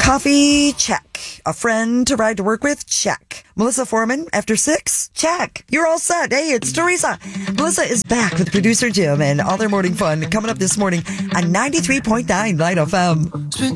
Coffee? Check. A friend to ride to work with? Check. Melissa Foreman after 6? Check. You're all set. Hey, it's Teresa. Melissa is back with producer Jim and all their morning fun coming up this morning on 93.9 Light FM.